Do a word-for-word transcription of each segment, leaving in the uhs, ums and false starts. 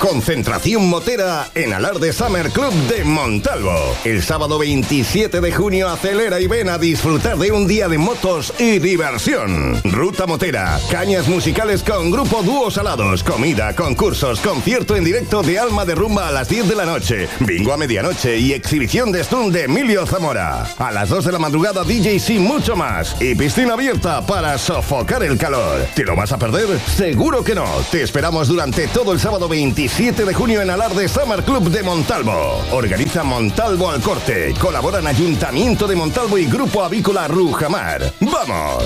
Concentración motera en Alarde Summer Club de Montalvo. El sábado veintisiete de junio acelera y ven a disfrutar de un día de motos y diversión. Ruta motera, cañas musicales con grupo Dúos Alados, comida, concursos, concierto en directo de Alma de Rumba a las diez de la noche, bingo a medianoche y exhibición de stun de Emilio Zamora. A las dos de la madrugada D Js y mucho más. Y piscina abierta para sofocar el calor. ¿Te lo vas a perder? Seguro que no. Te esperamos durante todo el sábado veintisiete de junio en Alarde Summer Club de Montalvo. Organiza Montalvo al Corte. Colaboran Ayuntamiento de Montalvo y Grupo Avícola Rujamar. ¡Vamos!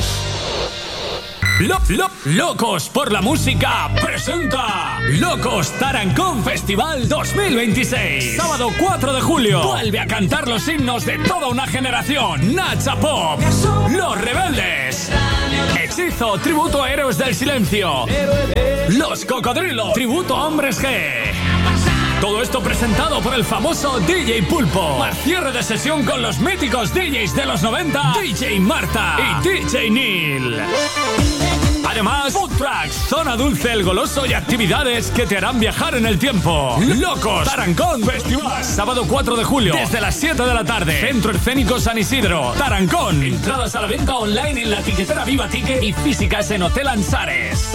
Lo, lo, Locos por la Música presenta Locos Tarancón Festival dos mil veintiséis. Sábado cuatro de julio. Vuelve a cantar los himnos de toda una generación. Nacha Pop, Los Rebeldes, Hechizo, tributo a Héroes del Silencio, Los Cocodrilos, tributo a Hombres G. Todo esto presentado por el famoso D J Pulpo. Más cierre de sesión con los míticos D Js de los noventa, D J Marta y D J Neil. Además, food trucks, zona dulce, el goloso y actividades que te harán viajar en el tiempo. Locos Tarancón Festival. Sábado cuatro de julio, desde las siete de la tarde. Centro Escénico San Isidro, Tarancón. Entradas a la venta online en la tiquetera Viva Ticket y físicas en Hotel Ansares.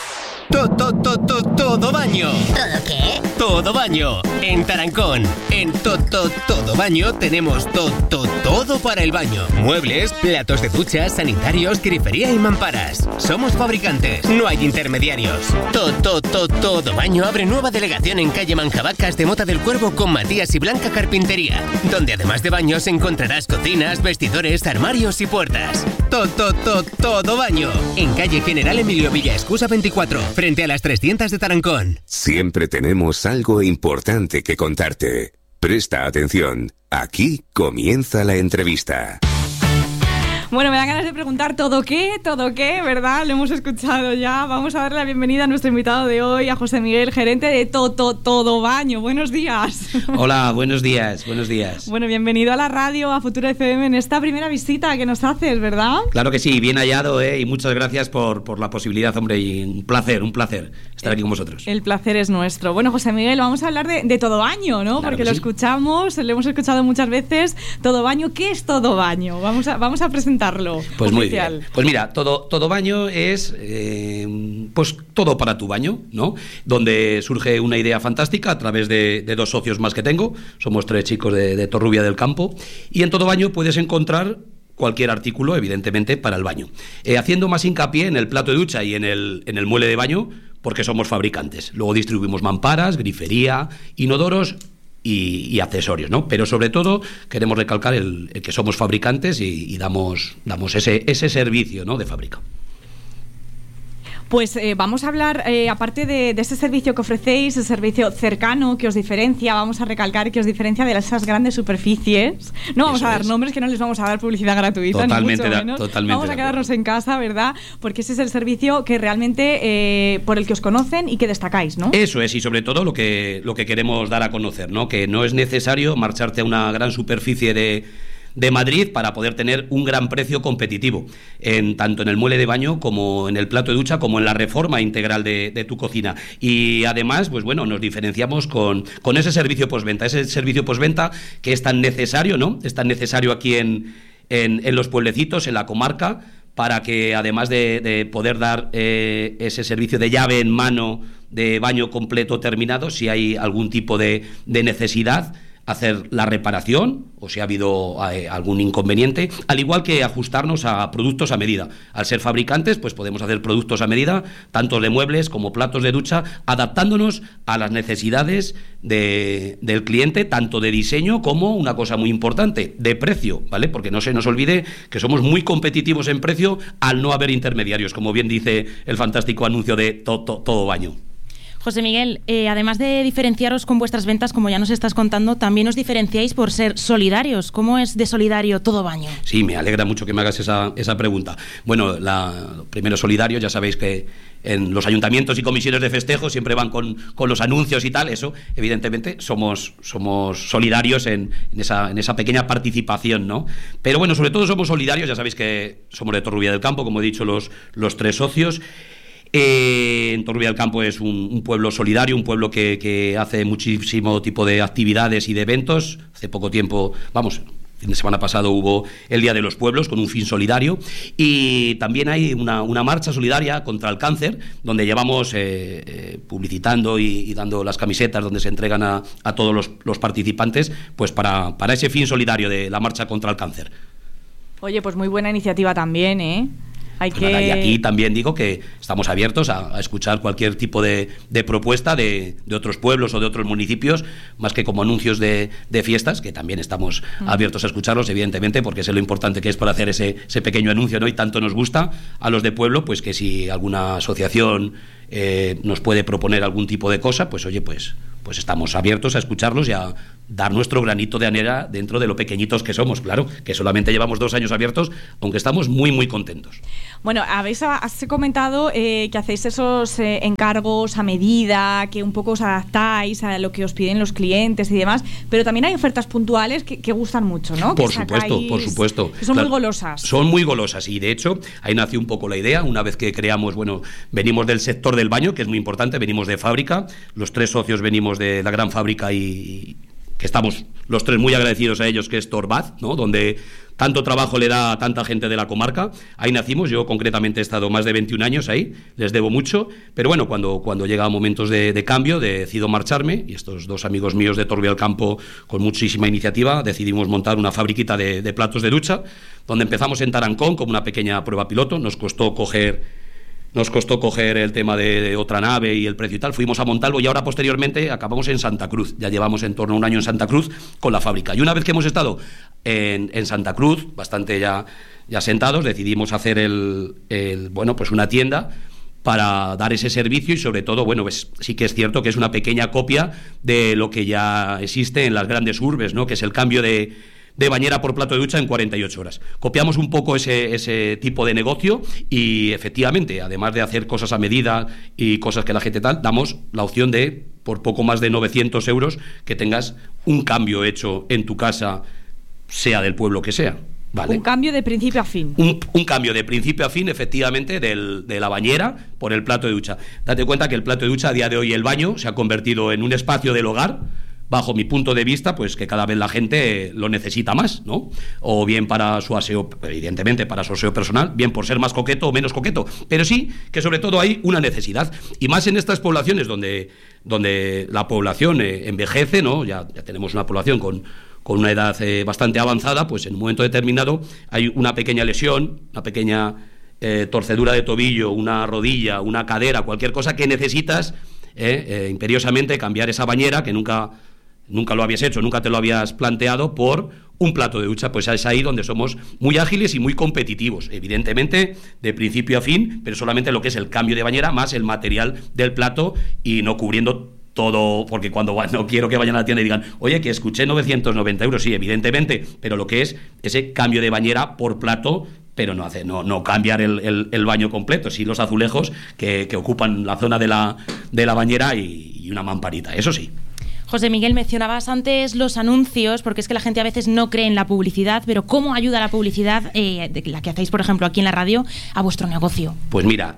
Todo, todo, todo, todo baño. ¿Todo qué? Todo baño. En Tarancón. En Todo, todo baño tenemos todo, todo, todo para el baño. Muebles, platos de ducha, sanitarios, grifería y mamparas. Somos fabricantes, no hay intermediarios. Todo, todo, todo baño abre nueva delegación en calle Manjabacas de Mota del Cuervo con Matías y Blanca Carpintería, donde además de baños encontrarás cocinas, vestidores, armarios y puertas. Todo, todo, todo baño. En calle General Emilio Villa Escusa veinticuatro, frente a las trescientas de Tarancón. Siempre tenemos algo importante que contarte. Presta atención. Aquí comienza la entrevista. Bueno, me da ganas de preguntar todo qué, todo qué, ¿verdad? Lo hemos escuchado ya. Vamos a darle la bienvenida a nuestro invitado de hoy, a José Miguel, gerente de Todo, todo Baño. Buenos días. Hola, buenos días, buenos días. Bueno, bienvenido a la radio, a Futura F M, en esta primera visita que nos haces, ¿verdad? Claro que sí, bien hallado, ¿eh? Y muchas gracias por, por la posibilidad, hombre, y un placer, un placer estar aquí con vosotros. El placer es nuestro. Bueno, José Miguel, vamos a hablar de, de Todo Baño, ¿no? Claro Porque lo sí. escuchamos, lo hemos escuchado muchas veces. Todo Baño, ¿qué es Todo Baño? Vamos a, vamos a presentarlo. Pues muy oficial. bien. Pues mira, todo, todo baño es eh, pues todo para tu baño, ¿no? Donde surge una idea fantástica a través de, de dos socios más que tengo. Somos tres chicos de, de Torrubia del Campo. Y en Todo Baño puedes encontrar cualquier artículo, evidentemente, para el baño. Eh, haciendo más hincapié en el plato de ducha y en el, en el mueble de baño, porque somos fabricantes. Luego distribuimos mamparas, grifería, inodoros Y, y accesorios, ¿no? Pero sobre todo queremos recalcar el, el que somos fabricantes y, y damos, damos ese, ese servicio, ¿no? De fábrica. Pues eh, vamos a hablar, eh, aparte de, de ese servicio que ofrecéis, el servicio cercano que os diferencia, vamos a recalcar que os diferencia de esas grandes superficies. No vamos Eso a dar es. nombres, que no les vamos a dar publicidad gratuita, totalmente ni mucho de, menos. Totalmente vamos a quedarnos en casa, ¿verdad? Porque ese es el servicio que realmente eh, por el que os conocen y que destacáis, ¿no? Eso es, y sobre todo lo que, lo que queremos dar a conocer, ¿no? Que no es necesario marcharte a una gran superficie de... de Madrid para poder tener un gran precio competitivo, en, tanto en el mueble de baño como en el plato de ducha, como en la reforma integral de, de tu cocina. Y además, pues bueno, nos diferenciamos con, con ese servicio postventa, ese servicio postventa que es tan necesario, ¿no? Es tan necesario aquí en, en, en los pueblecitos, en la comarca, para que además de, de poder dar eh, ese servicio de llave en mano de baño completo terminado, si hay algún tipo de, de necesidad, hacer la reparación o si ha habido eh, algún inconveniente, al igual que ajustarnos a productos a medida. Al ser fabricantes, pues podemos hacer productos a medida, tanto de muebles como platos de ducha, adaptándonos a las necesidades de, del cliente, tanto de diseño como, una cosa muy importante, de precio, ¿vale? Porque no se nos olvide que somos muy competitivos en precio al no haber intermediarios, como bien dice el fantástico anuncio de to, to, Todo Baño. José Miguel, eh, además de diferenciaros con vuestras ventas, como ya nos estás contando, también os diferenciáis por ser solidarios. ¿Cómo es de solidario Todo Baño? Sí, me alegra mucho que me hagas esa, esa pregunta. Bueno, la, primero solidario, ya sabéis que en los ayuntamientos y comisiones de festejo siempre van con, con los anuncios y tal, eso, evidentemente, somos, somos solidarios en, en, esa, en esa pequeña participación, ¿no? Pero bueno, sobre todo somos solidarios, ya sabéis que somos de Torrubia del Campo, como he dicho, los, los tres socios. Eh, en Torrevieja del Campo es un, un pueblo solidario, un pueblo que, que hace muchísimo tipo de actividades y de eventos. Hace poco tiempo, vamos, fin de semana pasado hubo el Día de los Pueblos con un fin solidario, y también hay una, una marcha solidaria contra el cáncer, donde llevamos eh, eh, publicitando y, y dando las camisetas donde se entregan a, a todos los, los participantes, pues para, para ese fin solidario de la marcha contra el cáncer. Oye, pues muy buena iniciativa también, ¿eh? Hay Pues que... nada, y aquí también digo que estamos abiertos a, a escuchar cualquier tipo de, de propuesta de, de otros pueblos o de otros municipios, más que como anuncios de, de fiestas, que también estamos mm. abiertos a escucharlos, evidentemente, porque sé lo importante que es para hacer ese, ese pequeño anuncio, ¿no? Y tanto nos gusta a los de pueblo, pues que si alguna asociación eh, nos puede proponer algún tipo de cosa, pues oye, pues, pues estamos abiertos a escucharlos y a dar nuestro granito de arena dentro de lo pequeñitos que somos, claro, que solamente llevamos dos años abiertos, aunque estamos muy, muy contentos. Bueno, habéis has comentado eh, que hacéis esos eh, encargos a medida, que un poco os adaptáis a lo que os piden los clientes y demás, pero también hay ofertas puntuales que, que gustan mucho, ¿no? Por que supuesto, sacáis, por supuesto. Que son claro, muy golosas. Son muy golosas y de hecho ahí nació un poco la idea, una vez que creamos, bueno, venimos del sector del baño, que es muy importante, venimos de fábrica, los tres socios venimos de la gran fábrica y... que estamos los tres muy agradecidos a ellos, que es Torbaz, ¿no? Donde tanto trabajo le da a tanta gente de la comarca. Ahí nacimos, yo concretamente he estado más de veintiún años ahí, les debo mucho, pero bueno, cuando, cuando llegan momentos de, de cambio, decido marcharme, y estos dos amigos míos de Torrevieja del Campo, con muchísima iniciativa, decidimos montar una fabriquita de, de platos de ducha, donde empezamos en Tarancón como una pequeña prueba piloto. Nos costó coger... Nos costó coger el tema de, de otra nave y el precio y tal, fuimos a Montalvo y ahora posteriormente acabamos en Santa Cruz. Ya llevamos en torno a un año en Santa Cruz con la fábrica. Y una vez que hemos estado en, en Santa Cruz, bastante ya, ya sentados, decidimos hacer el, el, bueno, pues una tienda para dar ese servicio y sobre todo, bueno, pues sí que es cierto que es una pequeña copia de lo que ya existe en las grandes urbes, ¿no? Que es el cambio de... de bañera por plato de ducha en cuarenta y ocho horas. Copiamos un poco ese, ese tipo de negocio y efectivamente, además de hacer cosas a medida y cosas que la gente tal, damos la opción de, por poco más de novecientos euros, que tengas un cambio hecho en tu casa, sea del pueblo que sea. ¿Vale? Un cambio de principio a fin. Un, un cambio de principio a fin, efectivamente, del, de la bañera por el plato de ducha. Date cuenta que el plato de ducha, a día de hoy, el baño, se ha convertido en un espacio del hogar, bajo mi punto de vista, pues que cada vez la gente lo necesita más, ¿no? O bien para su aseo, evidentemente para su aseo personal, bien por ser más coqueto o menos coqueto, pero sí que sobre todo hay una necesidad, y más en estas poblaciones donde, donde la población eh, envejece, ¿no? Ya, ya tenemos una población con, con una edad eh, bastante avanzada, pues en un momento determinado hay una pequeña lesión, una pequeña eh, torcedura de tobillo, una rodilla, una cadera, cualquier cosa que necesitas eh, eh, imperiosamente cambiar esa bañera que nunca... nunca lo habías hecho, nunca te lo habías planteado, por un plato de ducha. Pues es ahí donde somos muy ágiles y muy competitivos, evidentemente de principio a fin, pero solamente lo que es el cambio de bañera más el material del plato, y no cubriendo todo, porque cuando no quiero que vayan a la tienda y digan, oye, que escuché novecientos noventa euros, sí, evidentemente, pero lo que es ese cambio de bañera por plato, pero no hace no, no cambiar el, el, el baño completo, sí los azulejos que, que ocupan la zona de la, de la bañera y, y una mamparita, eso sí. José Miguel, mencionabas antes los anuncios, porque es que la gente a veces no cree en la publicidad, pero ¿cómo ayuda la publicidad, eh, de la que hacéis, por ejemplo, aquí en la radio, a vuestro negocio? Pues mira,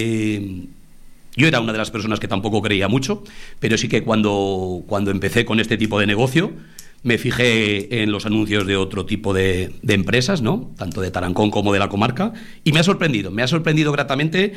eh, yo era una de las personas que tampoco creía mucho, pero sí que cuando, cuando empecé con este tipo de negocio, me fijé en los anuncios de otro tipo de, de empresas, ¿no? Tanto de Tarancón como de la comarca, y me ha sorprendido, me ha sorprendido gratamente,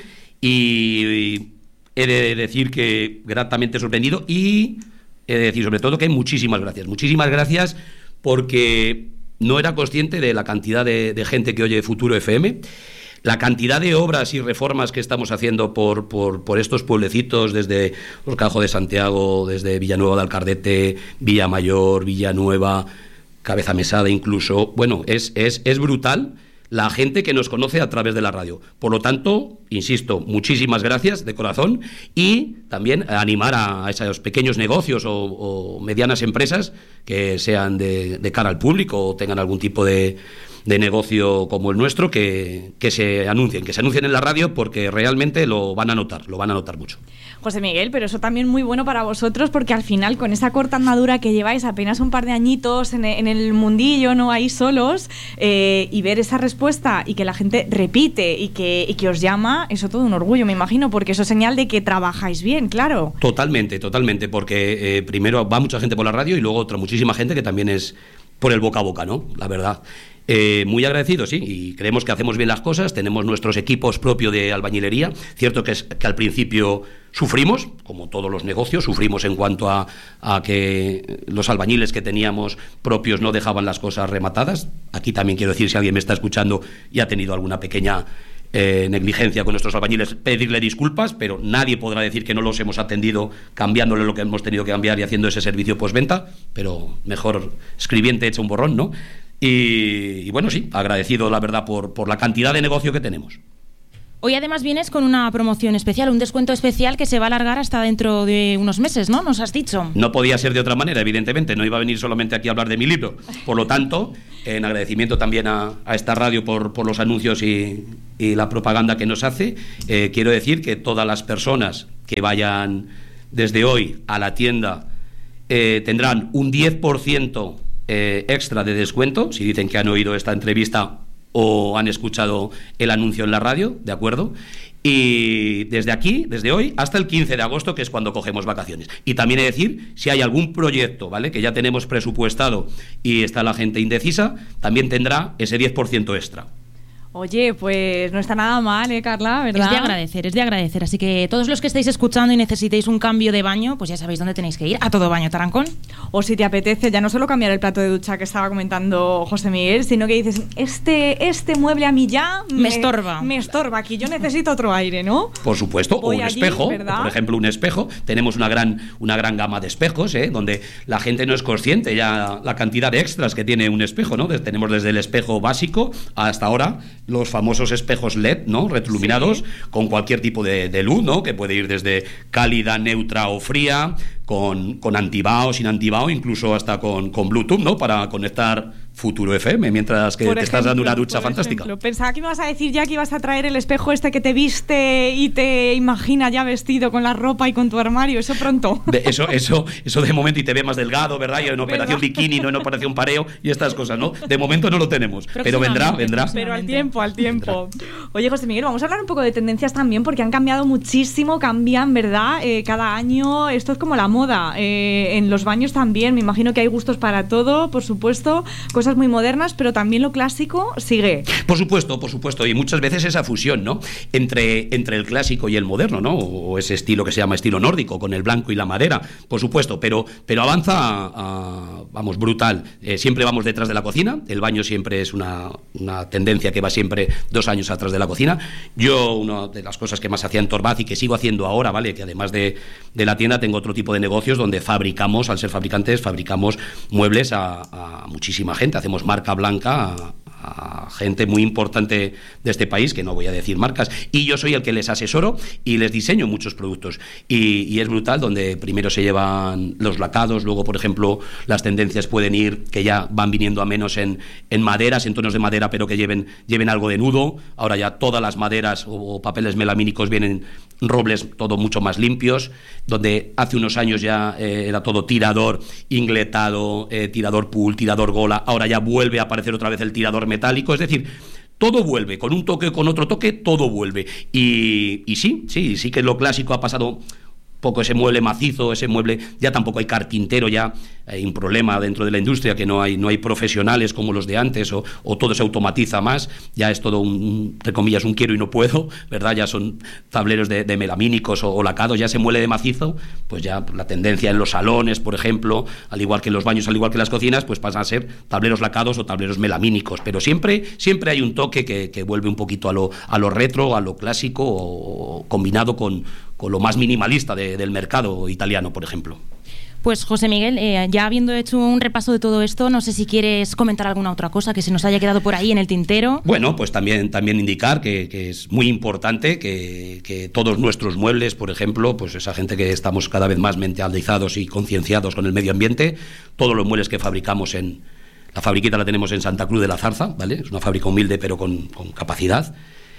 y he de decir que gratamente sorprendido, y... he de decir sobre todo que muchísimas gracias, muchísimas gracias, porque no era consciente de la cantidad de, de gente que oye Futuro F M, la cantidad de obras y reformas que estamos haciendo por, por, por estos pueblecitos, desde Horcajo de Santiago, desde Villanueva de Alcardete, Villamayor, Villanueva, Cabeza Mesada incluso. Bueno, es, es, es brutal la gente que nos conoce a través de la radio. Por lo tanto, insisto, muchísimas gracias de corazón, y también animar a esos pequeños negocios o, o medianas empresas que sean de, de cara al público o tengan algún tipo de, de negocio como el nuestro, que, que se anuncien, que se anuncien en la radio, porque realmente lo van a notar, lo van a notar mucho. José Miguel, pero eso también muy bueno para vosotros, porque al final con esa corta andadura que lleváis, apenas un par de añitos en, en el mundillo, no ahí solos, eh, y ver esa respuesta y que la gente repite y que, y que os llama, eso todo un orgullo, me imagino, porque eso es señal de que trabajáis bien, claro. Totalmente, totalmente, porque eh, primero va mucha gente por la radio y luego otra muchísima gente que también es por el boca a boca, ¿no? La verdad. Eh, muy agradecidos, sí, y creemos que hacemos bien las cosas, tenemos nuestros equipos propios de albañilería. Cierto que, es, que al principio sufrimos, como todos los negocios, sufrimos en cuanto a, a que los albañiles que teníamos propios no dejaban las cosas rematadas. Aquí también quiero decir, si alguien me está escuchando y ha tenido alguna pequeña eh, negligencia con nuestros albañiles, pedirle disculpas, pero nadie podrá decir que no los hemos atendido cambiándole lo que hemos tenido que cambiar y haciendo ese servicio postventa, pero mejor escribiente echa un borrón, ¿no? Y, y bueno, sí, agradecido la verdad por, por la cantidad de negocio que tenemos. Hoy además vienes con una promoción especial, un descuento especial que se va a alargar hasta dentro de unos meses, ¿no? Nos has dicho. No podía ser de otra manera, evidentemente, no iba a venir solamente aquí a hablar de mi libro. Por lo tanto, en agradecimiento también a, a esta radio por, por los anuncios y, y la propaganda que nos hace, eh, quiero decir que todas las personas que vayan desde hoy a la tienda eh, tendrán un diez por ciento Eh, extra de descuento, si dicen que han oído esta entrevista o han escuchado el anuncio en la radio, ¿de acuerdo? Y desde aquí, desde hoy, hasta el quince de agosto, que es cuando cogemos vacaciones. Y también he de decir, si hay algún proyecto, ¿vale?, que ya tenemos presupuestado y está la gente indecisa, también tendrá ese diez por ciento extra. Oye, pues no está nada mal, ¿eh, Carla? ¿Verdad? Es de agradecer, es de agradecer. Así que todos los que estáis escuchando y necesitéis un cambio de baño, pues ya sabéis dónde tenéis que ir, a Todo Baño Tarancón. O si te apetece, ya no solo cambiar el plato de ducha que estaba comentando José Miguel, sino que dices, este, este mueble a mí ya me, me estorba. Me estorba aquí, yo necesito otro aire, ¿no? Por supuesto, Voy o un allí, espejo, ¿verdad? por ejemplo, un espejo. Tenemos una gran, una gran gama de espejos, ¿eh?, donde la gente no es consciente ya la cantidad de extras que tiene un espejo, ¿no? Tenemos desde el espejo básico hasta ahora los famosos espejos L E D, ¿no?, retroiluminados, sí, con cualquier tipo de, de luz, ¿no?, que puede ir desde cálida, neutra o fría, con, con antibao, sin antibao, incluso hasta con, con Bluetooth, ¿no?, para conectar Futuro F M mientras que por te ejemplo, estás dando una ducha fantástica. Ejemplo. Pensaba que me ibas a decir ya que ibas a traer el espejo este que te viste y te imagina ya vestido con la ropa y con tu armario, eso pronto. De eso, eso, eso de momento, y te ve más delgado, ¿verdad? Y en operación ¿verdad? Bikini, no en operación pareo y estas cosas, ¿no? De momento no lo tenemos, pero vendrá, vendrá. Pero al tiempo, al tiempo. Oye, José Miguel, vamos a hablar un poco de tendencias también, porque han cambiado muchísimo, cambian, ¿verdad? Eh, cada año, esto es como la moda. Eh, en los baños también, me imagino que hay gustos para todo, por supuesto, cosas muy modernas, pero también lo clásico sigue. Por supuesto, por supuesto, y muchas veces esa fusión, ¿no?, entre, entre el clásico y el moderno, ¿no?, o ese estilo que se llama estilo nórdico, con el blanco y la madera, por supuesto, pero, pero avanza, a, a, vamos, brutal. Eh, siempre vamos detrás de la cocina, el baño siempre es una, una tendencia que va siempre dos años atrás de la cocina. Yo, una de las cosas que más hacía en Torbaz y que sigo haciendo ahora, ¿vale?, que además de, de la tienda tengo otro tipo de negocios donde fabricamos, al ser fabricantes, fabricamos muebles a, a muchísima gente, hacemos marca blanca a, a gente muy importante de este país, que no voy a decir marcas, y yo soy el que les asesoro y les diseño muchos productos, y, y es brutal, donde primero se llevan los lacados, luego, por ejemplo, las tendencias pueden ir, que ya van viniendo a menos en, en maderas, en tonos de madera, pero que lleven, lleven algo de nudo. Ahora ya todas las maderas o, o papeles melamínicos vienen robles todo mucho más limpios, donde hace unos años ya eh, era todo tirador ingletado, eh, tirador pool, tirador gola, ahora ya vuelve a aparecer otra vez el tirador metálico, es decir, todo vuelve, con un toque, con otro toque, todo vuelve. Y, y sí, sí, sí que lo clásico ha pasado poco, ese mueble macizo, ese mueble, ya tampoco hay carpintero, ya hay un problema dentro de la industria, que no hay, no hay profesionales como los de antes, o, o todo se automatiza más, ya es todo un, entre comillas, un quiero y no puedo, ¿verdad? Ya son tableros de, de melamínicos o, o lacados, ya ese mueble de macizo, pues ya la tendencia en los salones, por ejemplo, al igual que en los baños, al igual que en las cocinas, pues pasan a ser tableros lacados o tableros melamínicos, pero siempre, siempre hay un toque que, que vuelve un poquito a lo, a lo retro, a lo clásico, o, o combinado con con lo más minimalista de, del mercado italiano, por ejemplo. Pues José Miguel, eh, ya habiendo hecho un repaso de todo esto, no sé si quieres comentar alguna otra cosa que se nos haya quedado por ahí en el tintero. Bueno, pues también, también indicar que, que es muy importante que, que todos nuestros muebles, por ejemplo, pues esa gente que estamos cada vez más mentalizados y concienciados con el medio ambiente, todos los muebles que fabricamos en La fabriquita la tenemos en Santa Cruz de la Zarza, ¿vale? Es una fábrica humilde pero con, con capacidad.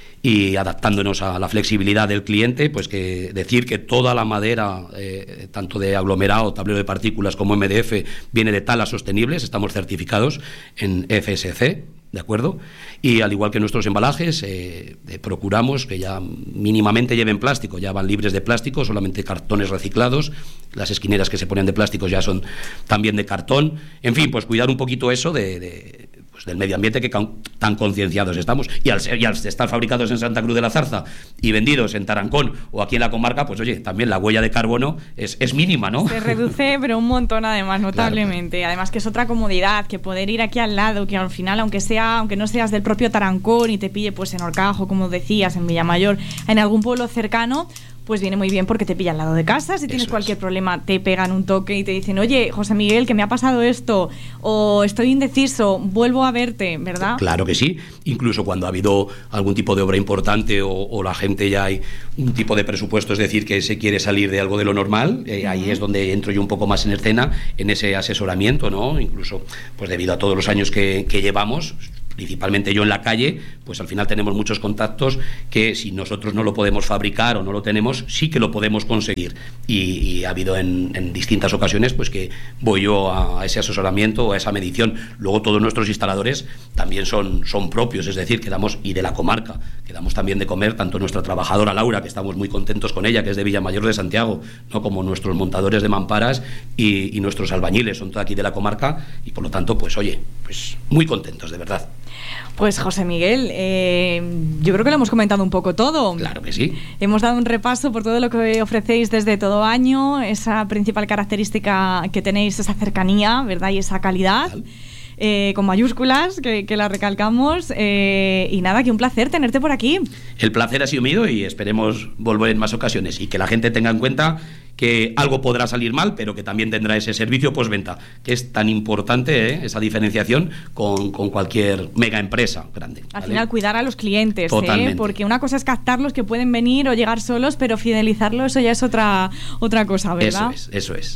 Y adaptándonos a la flexibilidad del cliente, pues que decir que toda la madera, eh, tanto de aglomerado, tablero de partículas como M D F, viene de talas sostenibles, estamos certificados en F S C, ¿de acuerdo? Y al igual que nuestros embalajes, eh, eh, procuramos que ya mínimamente lleven plástico, ya van libres de plástico, solamente cartones reciclados, las esquineras que se ponen de plástico ya son también de cartón, en fin, pues cuidar un poquito eso de... de pues del medio ambiente que tan concienciados estamos, y al, ser, y al estar fabricados en Santa Cruz de la Zarza y vendidos en Tarancón o aquí en la comarca, pues oye, también la huella de carbono es, es mínima, ¿no? Se reduce, pero un montón además, notablemente. Claro. Además que es otra comodidad, que poder ir aquí al lado, que al final, aunque sea, aunque no seas del propio Tarancón y te pille pues en Horcajo, como decías, en Villamayor, en algún pueblo cercano, pues viene muy bien porque te pilla al lado de casa. Si tienes Eso cualquier es. problema, te pegan un toque y te dicen, oye, José Miguel, que me ha pasado esto, o estoy indeciso, vuelvo a verte, ¿verdad? Claro que sí. Incluso cuando ha habido algún tipo de obra importante o, o la gente ya hay un tipo de presupuesto, es decir, que se quiere salir de algo de lo normal, eh, uh-huh. ahí es donde entro yo un poco más en escena, en ese asesoramiento, ¿no? Incluso, pues debido a todos los años que, que llevamos, principalmente yo en la calle, pues al final tenemos muchos contactos que si nosotros no lo podemos fabricar o no lo tenemos, sí que lo podemos conseguir. Y, y ha habido en, en distintas ocasiones pues que voy yo a ese asesoramiento o a esa medición. Luego todos nuestros instaladores también son, son propios, es decir, que damos, y de la comarca, que damos también de comer tanto nuestra trabajadora Laura, que estamos muy contentos con ella, que es de Villamayor de Santiago, ¿no? Como nuestros montadores de mamparas y, y nuestros albañiles, son todos aquí de la comarca, y por lo tanto, pues oye, pues muy contentos, de verdad. Pues José Miguel, eh, yo creo que lo hemos comentado un poco todo. Claro que sí. Hemos dado un repaso por todo lo que ofrecéis desde todo año, esa principal característica que tenéis, esa cercanía, ¿verdad? Y esa calidad. Eh, con mayúsculas, que, que la recalcamos, eh, y nada, que un placer tenerte por aquí. El placer ha sido mío y esperemos volver en más ocasiones y que la gente tenga en cuenta que algo podrá salir mal, pero que también tendrá ese servicio postventa, que es tan importante, ¿eh? Esa diferenciación con, con cualquier mega empresa grande. Al ¿vale? final cuidar a los clientes, Totalmente. ¿eh? Porque una cosa es captarlos que pueden venir o llegar solos, pero fidelizarlos, eso ya es otra, otra cosa, ¿verdad? Eso es, eso es.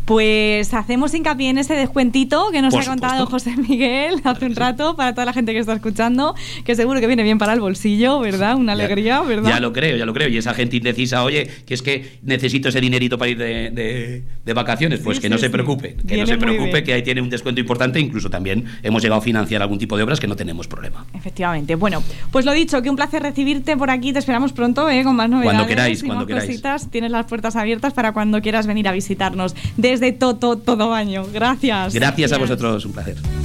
Pues hacemos hincapié en ese descuentito que nos por ha contado supuesto. José Miguel hace claro un rato, sí. Para toda la gente que está escuchando, que seguro que viene bien para el bolsillo, ¿verdad? Una ya, alegría, ¿verdad? Ya lo creo, ya lo creo. Y esa gente indecisa, oye, que es que necesito ese dinerito para ir de, de, de vacaciones, pues sí, que sí, no se sí. preocupe, que viene no se preocupe, que ahí tiene un descuento importante. Incluso también hemos llegado a financiar algún tipo de obras que no tenemos problema. Efectivamente. Bueno, pues lo dicho, que un placer recibirte por aquí. Te esperamos pronto, ¿eh? Con más novedades. Cuando queráis, y cuando más queráis. Cositas. Tienes las puertas abiertas para cuando quieras venir a visitarnos desde Toto Todo Baño. Gracias. Gracias a vosotros, un placer.